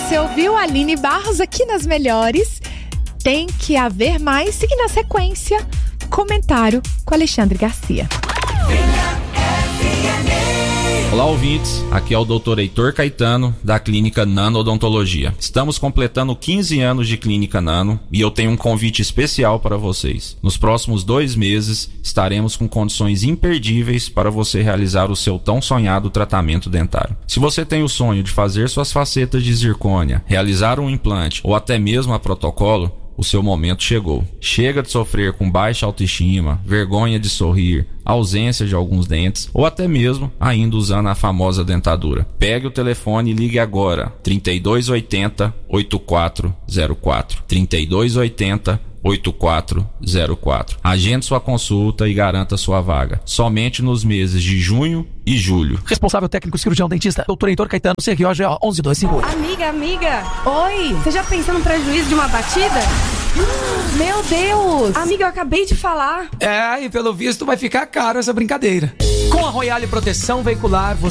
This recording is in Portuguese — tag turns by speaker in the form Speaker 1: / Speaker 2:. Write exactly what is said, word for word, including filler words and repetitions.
Speaker 1: Você ouviu a Aline Barros aqui nas Melhores. Tem que haver mais. E na sequência, comentário com Alexandre Garcia.
Speaker 2: Olá, ouvintes. Aqui é o doutor Heitor Caetano, da Clínica Nano Odontologia. Estamos completando quinze anos de Clínica Nano e eu tenho um convite especial para vocês. Nos próximos dois meses, estaremos com condições imperdíveis para você realizar o seu tão sonhado tratamento dentário. Se você tem o sonho de fazer suas facetas de zircônia, realizar um implante ou até mesmo a protocolo, o seu momento chegou. Chega de sofrer com baixa autoestima, vergonha de sorrir, ausência de alguns dentes ou até mesmo ainda usando a famosa dentadura. Pegue o telefone e ligue agora. trinta e dois oitenta, oitenta e quatro zero quatro. trinta e dois oitenta, oitenta e quatro zero quatro. Agende sua consulta e garanta sua vaga. Somente nos meses de junho e julho.
Speaker 3: Responsável técnico cirurgião dentista, doutor Heitor Caetano, C R O G O onze dois cinco oito.
Speaker 4: Amiga, amiga.
Speaker 1: Oi.
Speaker 4: Você já pensou no prejuízo de uma batida?
Speaker 1: Meu Deus.
Speaker 4: Amiga, eu acabei de falar.
Speaker 3: É, e pelo visto vai ficar caro essa brincadeira. Com a Royale Proteção Veicular, você